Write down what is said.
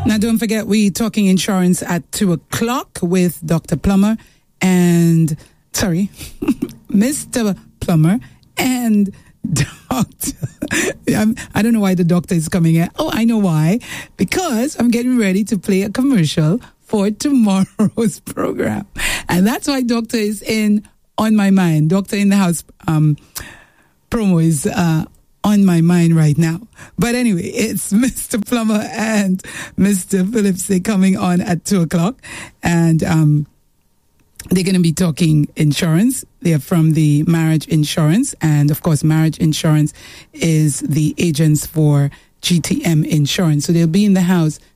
Now, don't forget, we're talking insurance at 2 o'clock with Dr. Plummer and, Mr. Plummer and Doctor. I don't know why the doctor is coming in. Oh, I know why. Because I'm getting ready to play a commercial for tomorrow's program. And that's why Doctor is on my mind. Doctor in the House promo is on my mind right now. But anyway, it's Mr. Plummer and Mr. Phillips coming on at 2 o'clock. And they're going to be talking insurance. They're from the Marriage Insurance. And of course, Marriage Insurance is the agents for GTM Insurance. So they'll be in the house